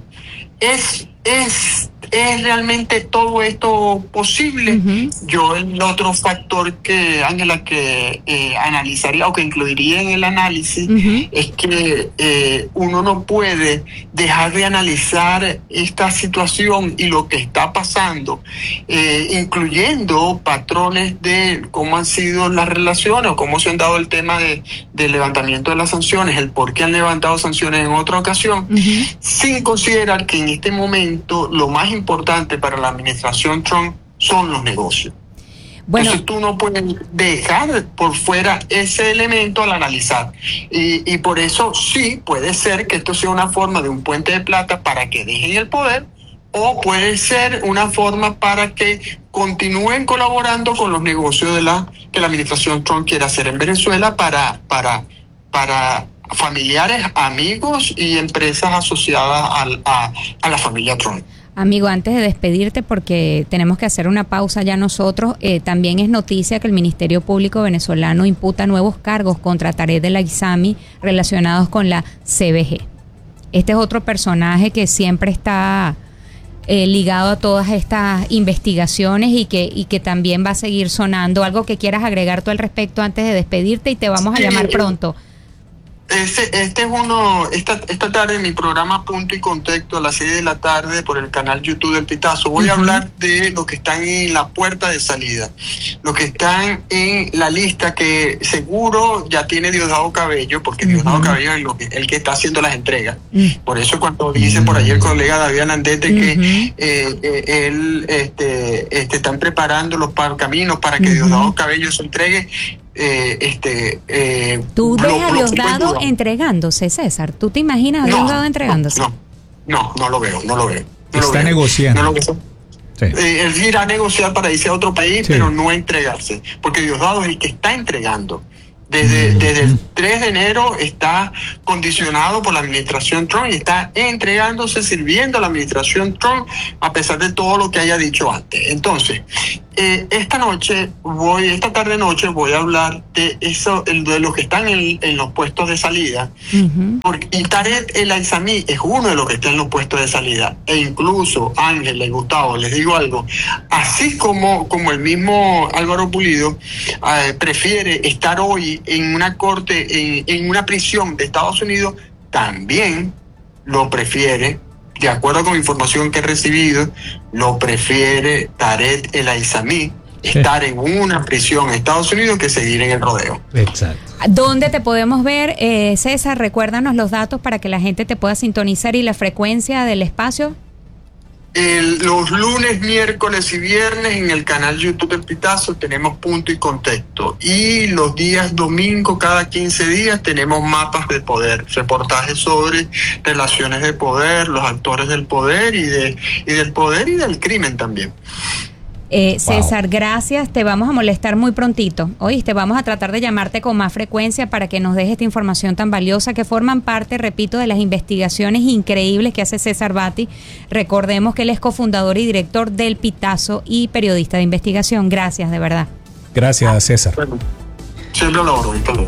Es, es, es realmente todo esto posible. Uh-huh. Yo el otro factor que, Ángela, que eh, analizaría o que incluiría en el análisis uh-huh. es que eh, uno no puede dejar de analizar esta situación y lo que está pasando, eh, incluyendo patrones de cómo han sido las relaciones o cómo se han dado el tema de, del levantamiento de las sanciones, el por qué han levantado sanciones en otra ocasión, uh-huh. sin considerar que en este momento lo más importante importante para la administración Trump son los negocios. Bueno, entonces tú no puedes dejar por fuera ese elemento al analizar. Y, y por eso sí puede ser que esto sea una forma de un puente de plata para que dejen el poder, o puede ser una forma para que continúen colaborando con los negocios de la que la administración Trump quiere hacer en Venezuela para, para, para familiares, amigos y empresas asociadas a, a, a la familia Trump. Amigo, antes de despedirte, porque tenemos que hacer una pausa ya nosotros, eh, también es noticia que el Ministerio Público venezolano imputa nuevos cargos contra Tarek El Aissami relacionados con la C B G. Este es otro personaje que siempre está eh, ligado a todas estas investigaciones y que, y que también va a seguir sonando. Algo que quieras agregar tú al respecto antes de despedirte, y te vamos a llamar pronto. Este, este es uno, esta, esta tarde en mi programa Punto y Contexto a las seis de la tarde por el canal YouTube del Pitazo, voy uh-huh. a hablar de los que están en la puerta de salida, los que están en la lista que seguro ya tiene Diosdado Cabello, porque uh-huh. Diosdado Cabello es lo que, el que está haciendo las entregas. Uh-huh. Por eso cuando dice por ahí el colega David Landete uh-huh. que eh, eh, él este, este, están preparando los caminos para que uh-huh. Diosdado Cabello se entregue. Eh, este, eh, ¿Tú ves a Diosdado entregándose, César? ¿Tú te imaginas a no, Diosdado entregándose? No, no, no lo veo, no lo veo. No Está lo veo, negociando. No lo veo. Sí. Eh, él irá a negociar para irse a otro país, sí. pero no entregarse, porque Diosdado es el que está entregando. Desde, desde el tres de enero está condicionado por la administración Trump y está entregándose, sirviendo a la administración Trump, a pesar de todo lo que haya dicho antes. Entonces, eh, esta noche, voy, esta tarde noche, voy a hablar de eso, de los que están en, en los puestos de salida. Uh-huh. Porque, y Tarek El Aissami es uno de los que está en los puestos de salida. E incluso, Ángel y Gustavo, les digo algo, así como, como el mismo Álvaro Pulido eh, prefiere estar hoy en una corte, en, en una prisión de Estados Unidos, también lo prefiere, de acuerdo con la información que he recibido, lo prefiere Tarek El Aissami, sí. estar en una prisión en Estados Unidos que seguir en el rodeo. Exacto. ¿Dónde te podemos ver, eh, César? Recuérdanos los datos para que la gente te pueda sintonizar y la frecuencia del espacio. El, los lunes, miércoles y viernes en el canal YouTube del Pitazo tenemos Punto y Contexto, y los días domingo cada quince días tenemos Mapas de Poder, reportajes sobre relaciones de poder, los actores del poder y de y del poder y del crimen también. Eh, César, wow. Gracias. Te vamos a molestar muy prontito. Oíste, vamos a tratar de llamarte con más frecuencia para que nos dejes esta información tan valiosa que forman parte, repito, de las investigaciones increíbles que hace César Batti. Recordemos que él es cofundador y director del Pitazo y periodista de investigación. Gracias, de verdad. Gracias, César. Bueno, siempre lo oro, todo.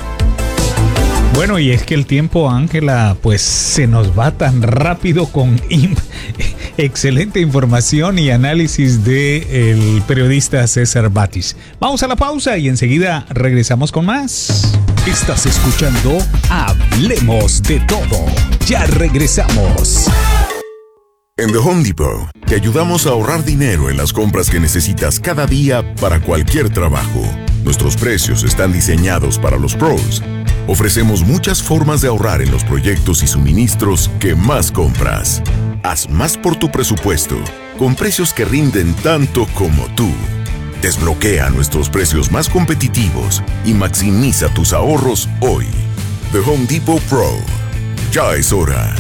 Bueno, y es que el tiempo, Ángela, pues se nos va tan rápido con im- excelente información y análisis del periodista César Batti. Vamos a la pausa y enseguida regresamos con más. Estás escuchando Hablemos de Todo. Ya regresamos. En The Home Depot te ayudamos a ahorrar dinero en las compras que necesitas cada día para cualquier trabajo. Nuestros precios están diseñados para los pros. Ofrecemos muchas formas de ahorrar en los proyectos y suministros que más compras. Haz más por tu presupuesto, con precios que rinden tanto como tú. Desbloquea nuestros precios más competitivos y maximiza tus ahorros hoy. The Home Depot Pro. Ya es hora.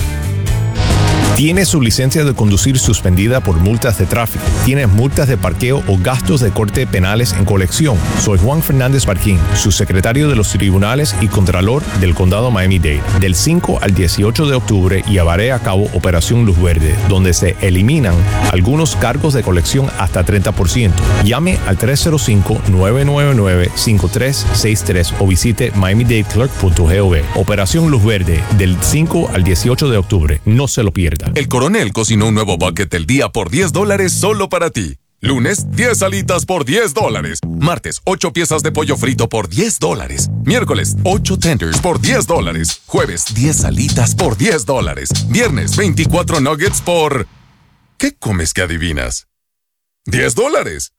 ¿Tienes su licencia de conducir suspendida por multas de tráfico? ¿Tienes multas de parqueo o gastos de corte penales en colección? Soy Juan Fernández Barquín, su secretario de los tribunales y contralor del condado Miami-Dade. Del cinco al dieciocho de octubre llevaré a cabo Operación Luz Verde, donde se eliminan algunos cargos de colección hasta treinta por ciento. Llame al tres cero cinco, nueve nueve nueve, cinco tres seis tres o visite miami dade clerk punto gov. Operación Luz Verde, del cinco al dieciocho de octubre. No se lo pierda. El Coronel cocinó un nuevo bucket del día por diez dólares solo para ti. Lunes, diez alitas por diez dólares. Martes, ocho piezas de pollo frito por diez dólares. Miércoles, ocho tenders por diez dólares. Jueves, diez alitas por diez dólares. Viernes, veinticuatro nuggets por... ¿Qué comes que adivinas? diez dólares.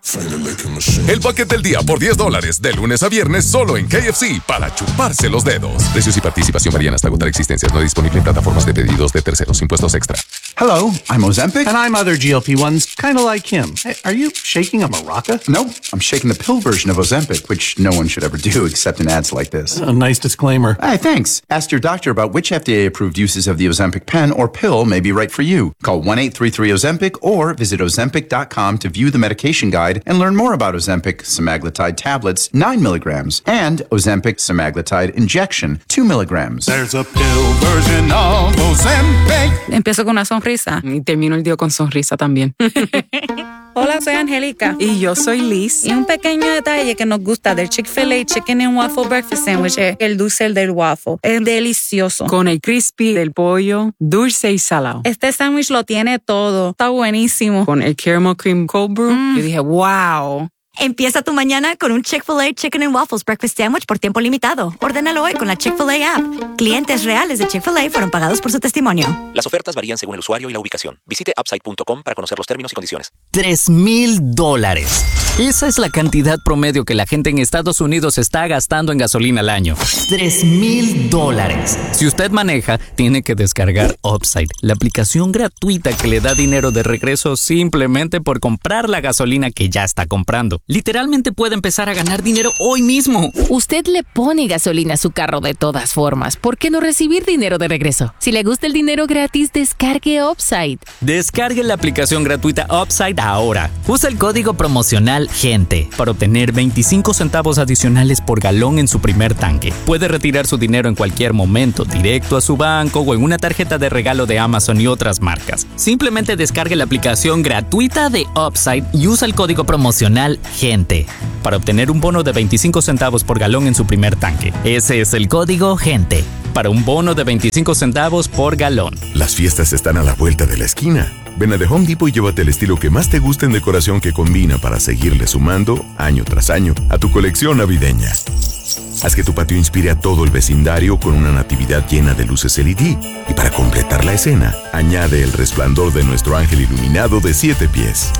El bucket del día por diez dólares, de lunes a viernes, solo en K F C, para chuparse los dedos. Precios y participación varían hasta agotar existencias. No disponible en plataformas de pedidos de terceros. Impuestos extra. Hello, I'm Ozempic, and I'm other G L P ones, kind of like him. Hey, are you shaking a maraca? No, I'm shaking the pill version of Ozempic, which no one should ever do except in ads like this. A nice disclaimer. Hey, thanks. Ask your doctor about which F D A-approved uses of the Ozempic pen or pill may be right for you. Call one eight three three Ozempic or visit ozempic dot com to view the medication guide and learn more about Ozempic semaglutide tablets, nine milligrams, and Ozempic semaglutide injection, two milligrams. There's a pill version of Ozempic. Empiezo con una sonrisa y termino el día con sonrisa también. Hola, soy Angélica. Y yo soy Liz. Y un pequeño detalle que nos gusta del Chick-fil-A Chicken and Waffle Breakfast Sandwich es el dulce del waffle. Es delicioso. Con el crispy del pollo, dulce y salado. Este sándwich lo tiene todo. Está buenísimo. Con el caramel cream cold brew, mm. yo dije, wow. Empieza tu mañana con un Chick-fil-A Chicken and Waffles Breakfast Sandwich por tiempo limitado. Ordénalo hoy con la Chick-fil-A app. Clientes reales de Chick-fil-A fueron pagados por su testimonio. Las ofertas varían según el usuario y la ubicación. Visite upside punto com para conocer los términos y condiciones. Tres mil dólares. Esa es la cantidad promedio que la gente en Estados Unidos está gastando en gasolina al año. Tres mil dólares. Si usted maneja, tiene que descargar Upside, la aplicación gratuita que le da dinero de regreso simplemente por comprar la gasolina que ya está comprando. Literalmente puede empezar a ganar dinero hoy mismo. Usted le pone gasolina a su carro de todas formas. ¿Por qué no recibir dinero de regreso? Si le gusta el dinero gratis, descargue Upside. Descargue la aplicación gratuita Upside ahora. Usa el código promocional GENTE para obtener veinticinco centavos adicionales por galón en su primer tanque. Puede retirar su dinero en cualquier momento, directo a su banco o en una tarjeta de regalo de Amazon y otras marcas. Simplemente descargue la aplicación gratuita de Upside y usa el código promocional GENTE para obtener un bono de veinticinco centavos por galón en su primer tanque. Ese es el código GENTE para un bono de veinticinco centavos por galón. Las fiestas están a la vuelta de la esquina. Ven a The Home Depot y llévate el estilo que más te guste en decoración que combina para seguirle sumando, año tras año, a tu colección navideña. Haz que tu patio inspire a todo el vecindario con una natividad llena de luces L E D. Y para completar la escena, añade el resplandor de nuestro ángel iluminado de siete pies.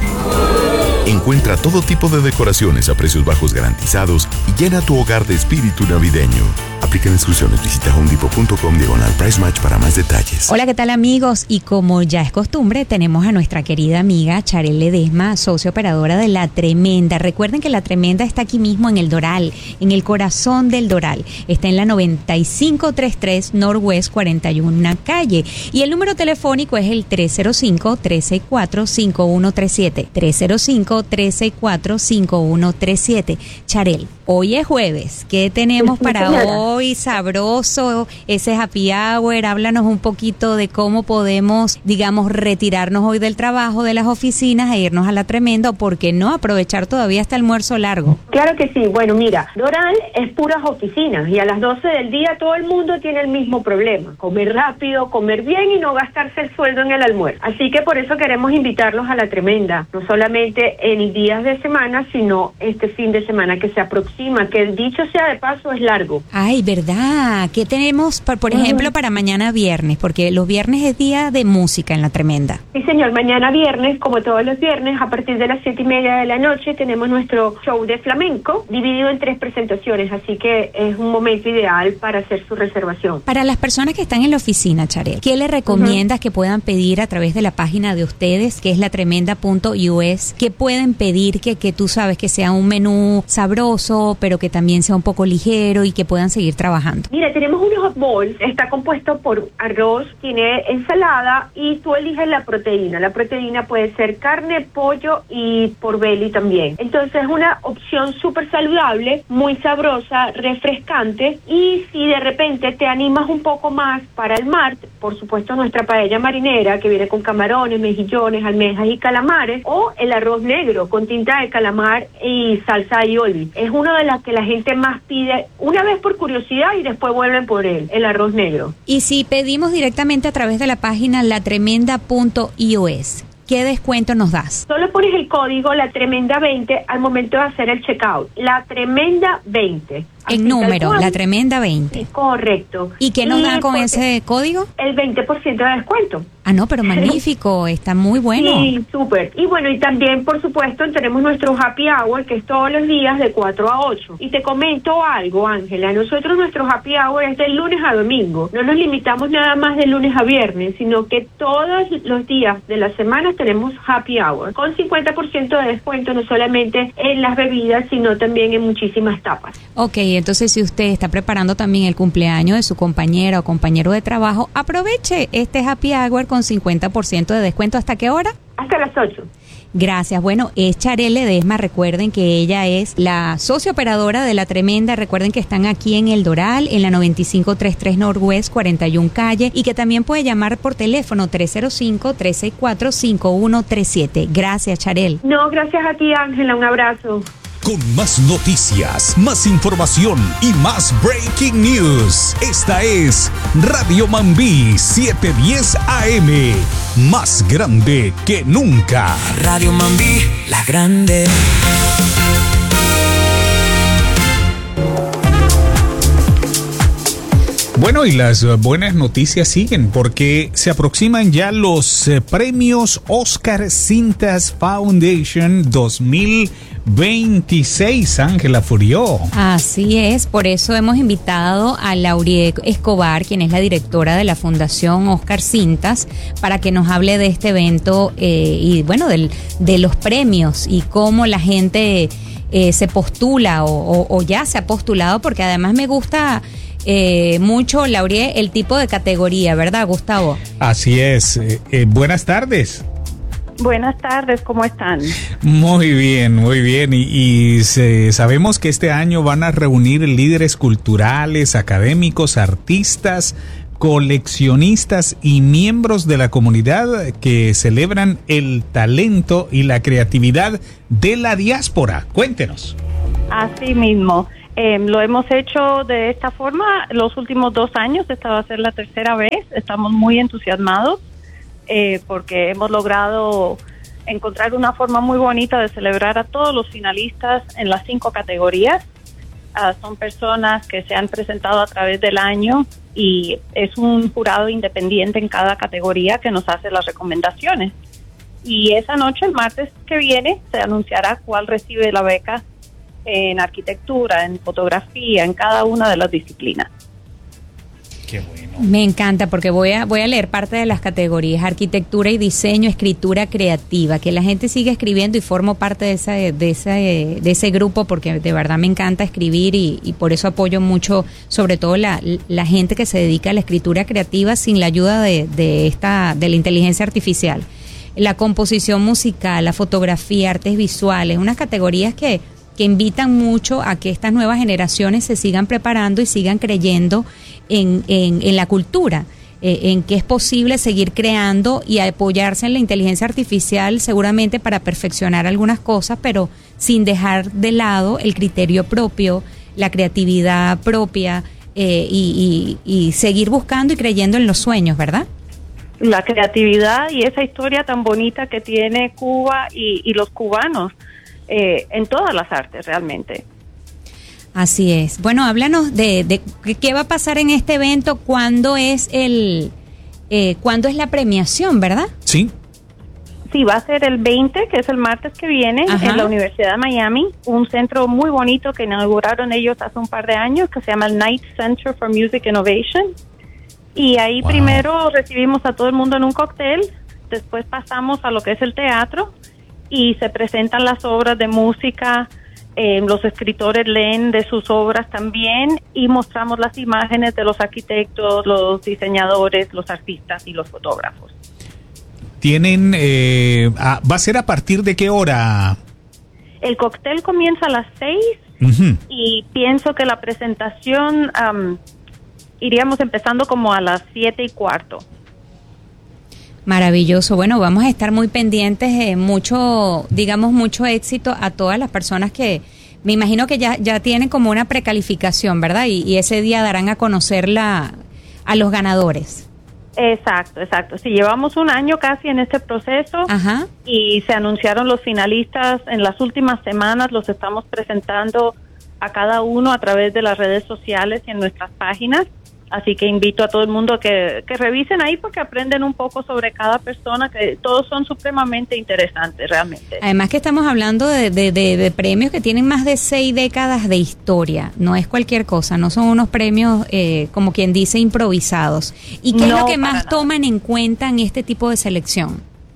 Encuentra todo tipo de decoraciones a precios bajos garantizados y llena tu hogar de espíritu navideño. Aplican exclusiones. Visita home depot punto com diagonal price match para más detalles. Hola, ¿qué tal, amigos? Y como ya es costumbre, tenemos a nuestra querida amiga Charel Ledesma, socio operadora de La Tremenda. Recuerden que La Tremenda está aquí mismo en el Doral, en el corazón del Doral. Está en la noventa y cinco treinta y tres Northwest cuarenta y una calle. Y el número telefónico es el tres cero cinco, tres seis cuatro, cinco uno tres siete. tres cero cinco, cinco, tres seis cuatro, cinco uno tres siete. Charel, hoy es jueves. ¿Qué tenemos para hoy? Sabroso, ese happy hour. Háblanos un poquito de cómo podemos, digamos, retirarnos hoy del trabajo, de las oficinas e irnos a la Tremenda, o por qué no aprovechar todavía este almuerzo largo. Claro que sí. Bueno, mira, Doral es puras oficinas y a las doce del día todo el mundo tiene el mismo problema: comer rápido, comer bien y no gastarse el sueldo en el almuerzo. Así que por eso queremos invitarlos a la Tremenda, no solamente en días de semana, sino este fin de semana que se aproxima, que el dicho sea de paso es largo. Ay, ¿verdad? ¿Qué tenemos, por, por ejemplo, para mañana viernes? Porque los viernes es día de música en la Tremenda. Sí, señor. Mañana viernes, como todos los viernes, a partir de las siete y media de la noche, tenemos nuestro show de flamenco, dividido en tres presentaciones, así que es un momento ideal para hacer su reservación. Para las personas que están en la oficina, Charel, ¿qué le recomiendas uh-huh. que puedan pedir a través de la página de ustedes, que es la tremenda punto u s? ¿Qué pueden pedir que, que tú sabes que sea un menú sabroso, pero que también sea un poco ligero y que puedan seguir trabajando? Mira, tenemos unos hot bowls, está compuesto por arroz, tiene ensalada y tú eliges la proteína. La proteína puede ser carne, pollo y porvelli también. Entonces es una opción súper saludable, muy sabrosa, refrescante, y si de repente te animas un poco más para el mar, por supuesto nuestra paella marinera que viene con camarones, mejillones, almejas y calamares, o el arroz negro con tinta de calamar y salsa aioli. Es una de las que la gente más pide, una vez por curiosidad y después vuelven por él, el arroz negro. Y si pedimos directamente a través de la página la tremenda punto u s, ¿qué descuento nos das? Solo pones el código La Tremenda veinte al momento de hacer el checkout. La Tremenda veinte. En número, La Tremenda veinte. Sí, correcto. ¿Y qué nos y dan con ese código? El veinte por ciento de descuento. Ah, no, pero magnífico, está muy bueno. Sí, súper. Y bueno, y también, por supuesto, tenemos nuestro happy hour, que es todos los días de cuatro a ocho. Y te comento algo, Ángela, nosotros nuestro happy hour es de lunes a domingo. No nos limitamos nada más de lunes a viernes, sino que todos los días de la semana tenemos happy hour, con cincuenta por ciento de descuento, no solamente en las bebidas, sino también en muchísimas tapas. Ok, entonces si usted está preparando también el cumpleaños de su compañera o compañero de trabajo, aproveche este happy hour con cincuenta por ciento de descuento. ¿Hasta qué hora? Hasta las ocho. Gracias. Bueno, es Charel Ledesma. Recuerden que ella es la socio operadora de La Tremenda. Recuerden que están aquí en El Doral, en la noventa y cinco treinta y tres Northwest cuarenta y uno calle, y que también puede llamar por teléfono tres cero cinco, tres seis cuatro, cinco uno tres siete. Gracias, Charel. No, gracias a ti, Ángela. Un abrazo. Con más noticias, más información y más breaking news. Esta es Radio Mambí setecientos diez A M, más grande que nunca. Radio Mambí, la grande. Bueno, y las buenas noticias siguen porque se aproximan ya los eh, premios Oscar Cintas Foundation dos mil veintiséis, Ángela Furió. Así es, por eso hemos invitado a Laurie Escobar, quien es la directora de la Fundación Oscar Cintas, para que nos hable de este evento eh, y bueno, del, de los premios y cómo la gente eh, se postula o, o, o ya se ha postulado, porque además me gusta Eh, mucho, Laurie, el tipo de categoría, ¿verdad, Gustavo? Así es. Eh, eh, buenas tardes. Buenas tardes, ¿cómo están? Muy bien, muy bien. Y, y se, sabemos que este año van a reunir líderes culturales, académicos, artistas, coleccionistas y miembros de la comunidad que celebran el talento y la creatividad de la diáspora. Cuéntenos. Así mismo. Eh, lo hemos hecho de esta forma los últimos dos años, esta va a ser la tercera vez, estamos muy entusiasmados eh, porque hemos logrado encontrar una forma muy bonita de celebrar a todos los finalistas en las cinco categorías. Uh, son personas que se han presentado a través del año y es un jurado independiente en cada categoría que nos hace las recomendaciones. Y esa noche, el martes que viene, se anunciará cuál recibe la beca en arquitectura, en fotografía, en cada una de las disciplinas. Qué bueno. Me encanta porque voy a voy a leer parte de las categorías: arquitectura y diseño, escritura creativa, que la gente siga escribiendo y formo parte de esa de ese de ese grupo porque de verdad me encanta escribir y, y por eso apoyo mucho, sobre todo la, la gente que se dedica a la escritura creativa sin la ayuda de, de esta de la inteligencia artificial. la composición musical, la fotografía, artes visuales, unas categorías que, que invitan mucho a que estas nuevas generaciones se sigan preparando y sigan creyendo en, en, en la cultura, eh, en que es posible seguir creando y apoyarse en la inteligencia artificial seguramente para perfeccionar algunas cosas, pero sin dejar de lado el criterio propio, la creatividad propia, eh, y, y, y seguir buscando y creyendo en los sueños, ¿verdad? La creatividad y esa historia tan bonita que tiene Cuba y, y los cubanos eh, en todas las artes realmente. Así es. Bueno, háblanos de, de qué va a pasar en este evento, cuándo es el, eh, cuándo es la premiación, ¿verdad? Sí. Sí, va a ser el veinte, que es el martes que viene, Ajá. en la Universidad de Miami, un centro muy bonito que inauguraron ellos hace un par de años, que se llama el Knight Center for Music Innovation. Y ahí wow. primero recibimos a todo el mundo en un cóctel, después pasamos a lo que es el teatro y se presentan las obras de música, eh, los escritores leen de sus obras también y mostramos las imágenes de los arquitectos, los diseñadores, los artistas y los fotógrafos. Tienen, eh, ah, ¿va a ser a partir de qué hora? El cóctel comienza a las seis uh-huh. y pienso que la presentación um, iríamos empezando como a las siete y cuarto. Maravilloso. Bueno, vamos a estar muy pendientes, eh, mucho, digamos, mucho éxito a todas las personas que me imagino que ya, ya tienen como una precalificación, ¿verdad? Y, y ese día darán a conocer la, a los ganadores. Exacto, exacto. Sí, llevamos un año casi en este proceso Ajá. y se anunciaron los finalistas en las últimas semanas, los estamos presentando a cada uno a través de las redes sociales y en nuestras páginas, así que invito a todo el mundo a que, que revisen ahí porque aprenden un poco sobre cada persona, que todos son supremamente interesantes realmente. Además que estamos hablando de, de, de, de premios que tienen más de seis décadas de historia, no es cualquier cosa, no son unos premios, eh, como quien dice, improvisados. ¿Y qué no, es lo que más nada. toman en cuenta en este tipo de selección?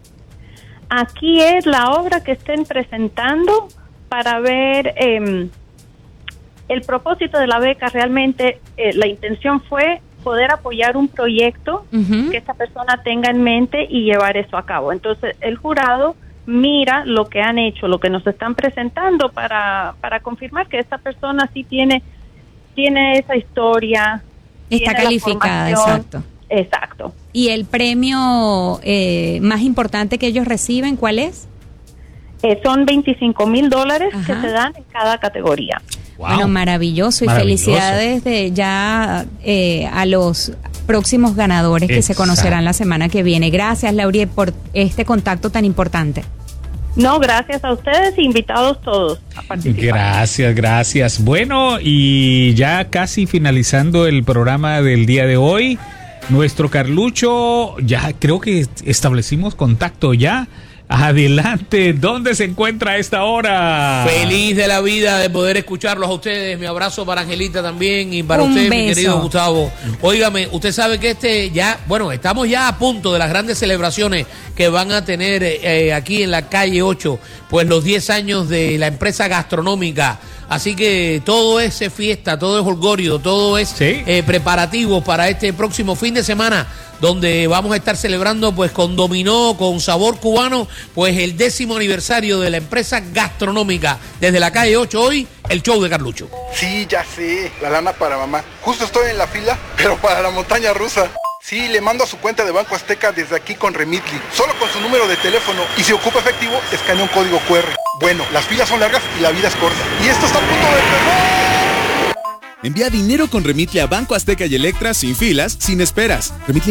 Aquí es la obra que estén presentando para ver... Eh, el propósito de la beca realmente, eh, la intención fue poder apoyar un proyecto uh-huh. que esta persona tenga en mente y llevar eso a cabo. Entonces, el jurado mira lo que han hecho, lo que nos están presentando para, para confirmar que esta persona sí tiene, tiene esa historia. Está calificada, exacto. Exacto. ¿Y el premio eh, más importante que ellos reciben, cuál es? Eh, son veinticinco mil dólares que se dan en cada categoría. Wow. Bueno, maravilloso y maravilloso. Felicidades de ya eh, a los próximos ganadores que Exacto. se conocerán la semana que viene. Gracias, Laurie, por este contacto tan importante. No, gracias a ustedes, invitados todos a participar. Gracias, gracias. Bueno, y ya casi finalizando el programa del día de hoy, nuestro Carlucho, ya creo que establecimos contacto ya. Adelante, ¿dónde se encuentra a esta hora? Feliz de la vida de poder escucharlos a ustedes. Mi abrazo para Angelita también y para Un usted, beso. mi querido Gustavo. Óigame, usted sabe que este ya, bueno, estamos ya a punto de las grandes celebraciones que van a tener eh, aquí en la calle ocho, pues los diez años de la empresa gastronómica. Así que todo es fiesta, todo es holgorio, todo es ¿Sí? eh, preparativo para este próximo fin de semana, donde vamos a estar celebrando pues con dominó, con sabor cubano, pues el décimo aniversario de la empresa gastronómica. Desde la calle ocho hoy, el show de Carlucho. Sí, ya sé, la lana para mamá. Justo estoy en la fila, pero para la montaña rusa. Sí, le mando a su cuenta de Banco Azteca desde aquí con Remitly, solo con su número de teléfono, y si ocupa efectivo, escanea un código cu erre. Bueno, las filas son largas y la vida es corta. Y esto está a punto de empezar. Envía dinero con Remitly a Banco Azteca y Electra sin filas, sin esperas. Remitly